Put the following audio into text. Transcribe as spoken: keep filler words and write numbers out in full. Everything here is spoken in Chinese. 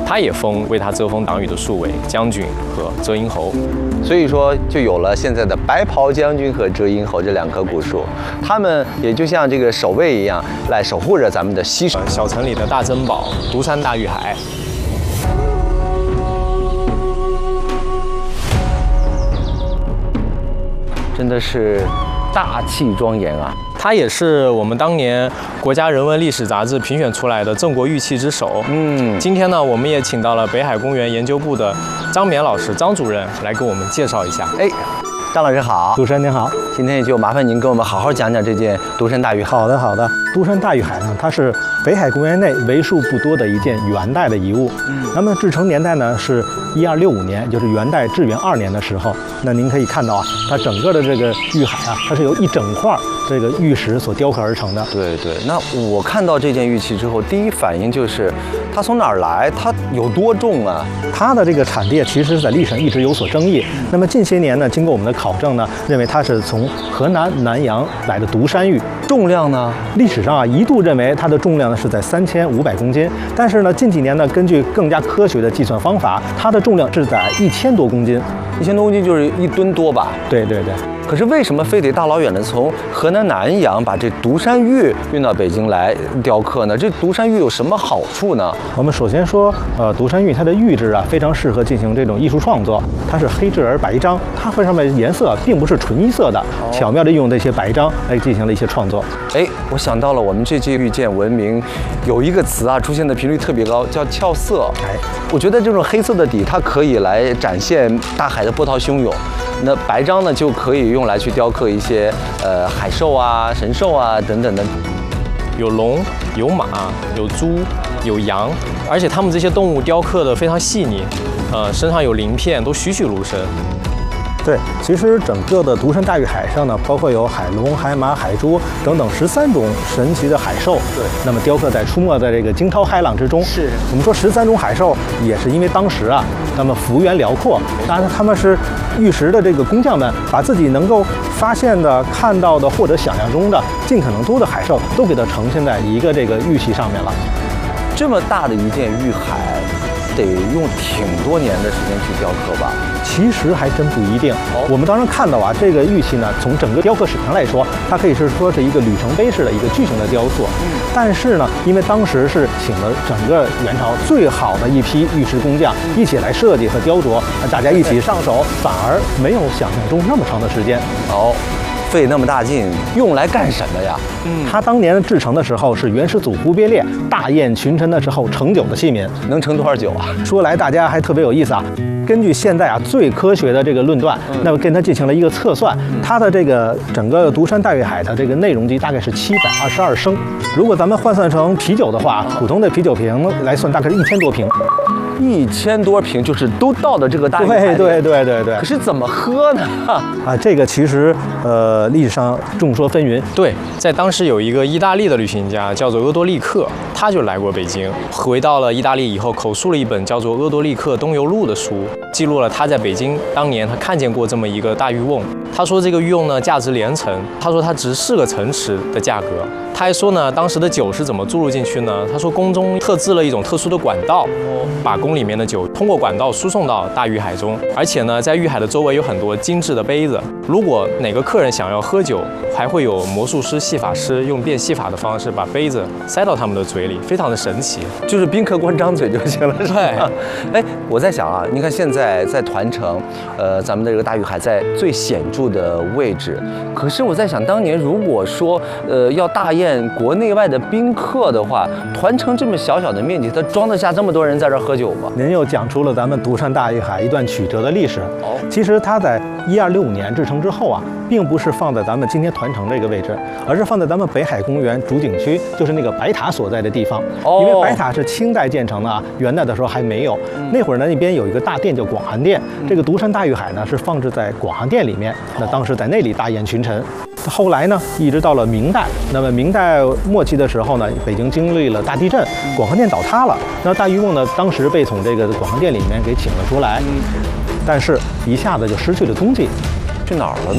他也封为他遮风挡雨的数位将军和遮阴侯。 所以说，就有了现在的白袍将军和遮阴侯这两棵古树，他们也就像这个守卫一样，来守护着咱们的西城。 小城里的大珍宝——独山大玉海。 真的是大气庄严啊！ 它也是我们当年国家人文历史杂志评选出来的郑国玉器之首。嗯，今天呢，我们也请到了北海公园研究部的张冕老师张主任来给我们介绍一下。 哎，张老师好， 主持人您好， 今天就麻烦您给我们好好讲讲这件独山大玉海。 好的，好的。独山大玉海呢，它是北海公园内为数不多的一件元代的遗物。嗯，那么制成年代呢是一二六五年，就是元代至元二年的时候。那您可以看到啊，它整个的这个玉海啊，它是由一整块这个玉石所雕刻而成的。 对对，那我看到这件玉器之后，第一反应就是它从哪儿来？它有多重啊？ 它的这个产地其实在历史上一直有所争议。那么近些年呢，经过我们的考证呢，认为它是从河南南阳来的独山玉。 重量呢？ 历史上啊一度认为它的重量呢是在三千五百公斤，但是呢近几年呢，根据更加科学的计算方法，它的重量是在一千多公斤。 一千多公斤就是一吨多吧？ 对对对。 可是为什么非得大老远的从河南南阳把这独山玉运到北京来雕刻呢？这独山玉有什么好处呢？ 我们首先说，呃，独山玉它的玉质啊非常适合进行这种艺术创作，它是黑质而白章，它会上面颜色并不是纯一色的，哦、巧妙地用这些白章来进行了一些创作。 哎，我想到了，我们这届玉鉴文明有一个词啊出现的频率特别高，叫俏色。哎，我觉得这种黑色的底它可以来展现大海的波涛汹涌。那白章呢，就可以用来去雕刻一些呃海兽啊、神兽啊等等的， 有龙、有马、有猪、有羊，而且它们这些动物雕刻的非常细腻，呃，身上有鳞片，都栩栩如生。 对，其实整个的独山大玉海上呢，包括有海龙、海马、海猪等等十三种神奇的海兽。对，那么雕刻在出没在这个惊涛骇浪之中。是，我们说十三种海兽，也是因为当时啊，那么幅员辽阔，当然他们是玉石的这个工匠们，把自己能够发现的、看到的或者想象中的尽可能多的海兽，都给它呈现在一个这个玉器上面了。 这么大的一件玉海，得用挺多年的时间去雕刻吧？ 其实还真不一定。我们当时看到啊，这个玉器呢，从整个雕刻史上来说，它可以是说是一个里程碑式的一个巨型的雕塑。嗯。但是呢，因为当时是请了整个元朝最好的一批玉石工匠一起来设计和雕琢，大家一起上手，反而没有想象中那么长的时间。 哦。费那么大劲，用来干什么呀？ 嗯，它当年制成的时候是元世祖忽必烈大宴群臣的时候盛酒的器皿， 能盛多少酒啊？ 说来大家还特别有意思啊。根据现在啊最科学的这个论断，嗯、那么跟它进行了一个测算，嗯、它的这个整个独山大玉海的这个内容积大概是七百二十二升。如果咱们换算成啤酒的话，普通的啤酒瓶来算，大概是一千多瓶。 一千多瓶，就是都倒的这个大玉海。 对对对对对。 可是怎么喝呢？ 啊，这个其实呃历史上众说纷纭。 对，在当时有一个意大利的旅行家叫做鄂多利克，他就来过北京，回到了意大利以后，口述了一本叫做《鄂多利克东游录》的书，记录了他在北京当年他看见过这么一个大玉瓮。他说这个玉瓮呢价值连城，他说它值四个城池的价格。他还说呢，当时的酒是怎么注入进去呢？他说宫中特制了一种特殊的管道，把宫里面的酒通过管道输送到大玉海中，而且呢，在玉海的周围有很多精致的杯子。如果哪个客人想要喝酒，还会有魔术师、戏法师用变戏法的方式把杯子塞到他们的嘴里，非常的神奇。 就是宾客光张嘴就行了，是吧？ 对。 哎，我在想啊，你看现在在团城，呃，咱们的这个大玉海在最显著的位置。可是我在想，当年如果说呃要大宴国内外的宾客的话，团城这么小小的面积，它装得下这么多人在这儿喝酒吗？ 您又讲出了咱们独山大玉海一段曲折的历史。哦，其实它在一二六五年制成之后啊，并不是放在咱们今天团城这个位置，而是放在咱们北海公园主景区，就是那个白塔所在的地方。哦，因为白塔是清代建成的啊，元代的时候还没有。嗯、那会儿呢，那边有一个大殿叫广寒殿，嗯、这个独山大玉海呢是放置在广寒殿里面。那当时在那里大宴群臣。后来呢，一直到了明代，那么明代末期的时候呢，北京经历了大地震，广寒殿倒塌了。那大玉瓮呢，当时被从这个广寒殿里面给请了出来，但是一下子就失去了踪迹， 去哪儿了呢？